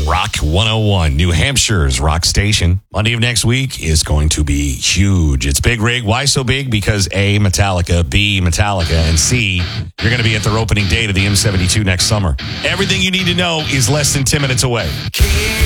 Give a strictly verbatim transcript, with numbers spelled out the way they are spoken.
Rock one oh one, New Hampshire's rock station. Monday of next week is going to be huge. It's Big Rig. Why so big? Because A, Metallica, B, Metallica, and C, you're going to be at their opening date of the M seventy-two next summer. Everything you need to know is less than ten minutes away.